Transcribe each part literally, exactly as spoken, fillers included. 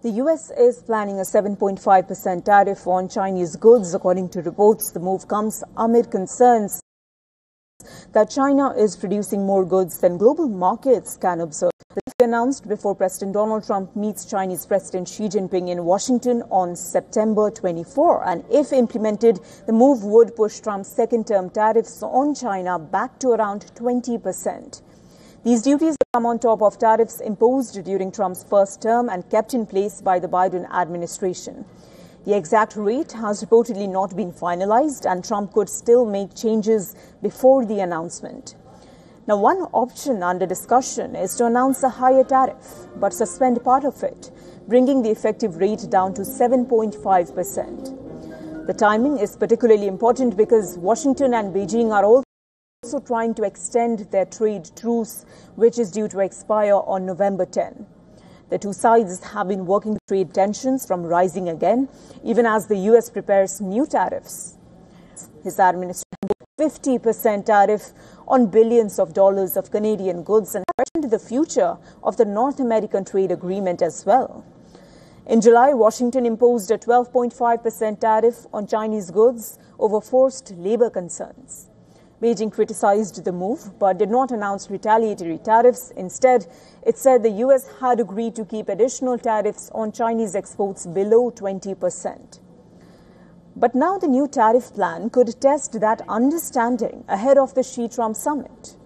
The U S is planning a seven point five percent tariff on Chinese goods. According to reports, the move comes amid concerns that China is producing more goods than global markets can absorb. This was announced before President Donald Trump meets Chinese President Xi Jinping in Washington on September twenty-fourth. And if implemented, the move would push Trump's second-term tariffs on China back to around twenty percent. These duties come on top of tariffs imposed during Trump's first term and kept in place by the Biden administration. The exact rate has reportedly not been finalized, and Trump could still make changes before the announcement. Now, one option under discussion is to announce a higher tariff, but suspend part of it, bringing the effective rate down to seven point five percent. The timing is particularly important because Washington and Beijing are all also trying to extend their trade truce, which is due to expire on November tenth. The two sides have been working trade tensions from rising again, even as the U S prepares new tariffs. His administration put fifty percent tariff on billions of dollars of Canadian goods and questioned the future of the North American trade agreement as well. In July, Washington imposed a twelve point five percent tariff on Chinese goods over forced labor concerns. Beijing criticized the move but did not announce retaliatory tariffs. Instead, it said the U S had agreed to keep additional tariffs on Chinese exports below twenty percent. But now the new tariff plan could test that understanding ahead of the Xi-Trump summit.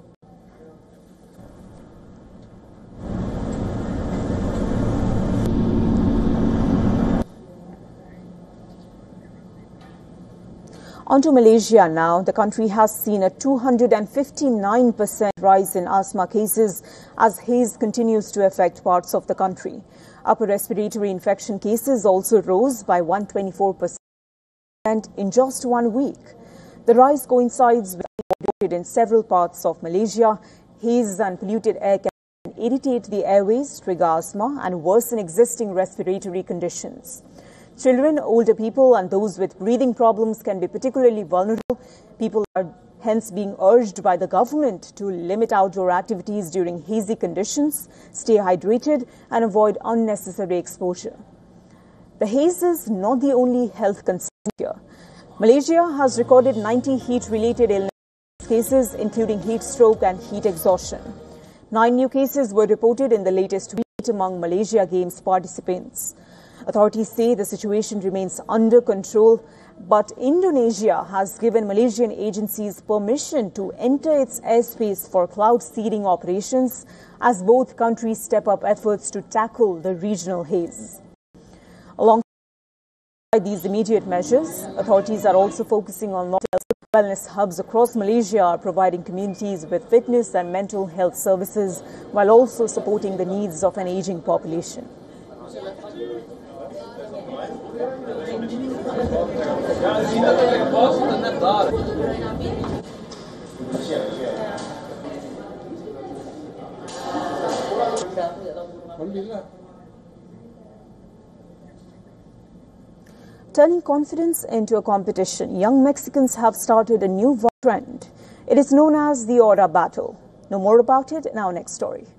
On to Malaysia now. The country has seen a two hundred fifty-nine percent rise in asthma cases as haze continues to affect parts of the country. Upper respiratory infection cases also rose by one hundred twenty-four percent in just one week. The rise coincides with reported in several parts of Malaysia. Haze and polluted air can irritate the airways, trigger asthma, and worsen existing respiratory conditions. Children, older people, and those with breathing problems can be particularly vulnerable. People are hence being urged by the government to limit outdoor activities during hazy conditions, stay hydrated, and avoid unnecessary exposure. The haze is not the only health concern here. Malaysia has recorded ninety heat-related illness cases, including heat stroke and heat exhaustion. Nine new cases were reported in the latest week among Malaysia Games participants. Authorities say the situation remains under control, but Indonesia has given Malaysian agencies permission to enter its airspace for cloud seeding operations as both countries step up efforts to tackle the regional haze. Alongside these immediate measures, authorities are also focusing on wellness hubs across Malaysia, providing communities with fitness and mental health services while also supporting the needs of an aging population. Turning confidence into a competition, young Mexicans have started a new trend. It is known as the Hora Battle. Know more about it in our next story.